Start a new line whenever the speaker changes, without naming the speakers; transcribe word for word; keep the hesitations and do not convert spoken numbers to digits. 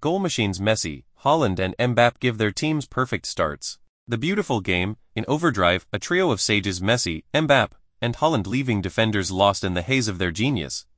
Goal machines Messi, Haaland and Mbappe give their teams perfect starts. The beautiful game, in overdrive, a trio of sages Messi, Mbappe, and Haaland leaving defenders lost in the haze of their genius.